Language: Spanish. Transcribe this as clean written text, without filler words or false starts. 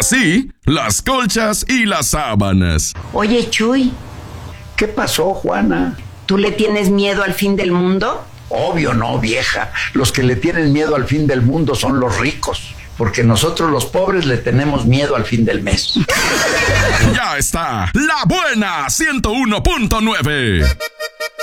Así, las colchas y las sábanas. Oye, Chuy, ¿Qué pasó, Juana? ¿tú le tienes miedo al fin del mundo? Obvio no, vieja. Los que le tienen miedo al fin del mundo son los ricos, porque nosotros los pobres le tenemos miedo al fin del mes. Ya está, La Buena 101.9.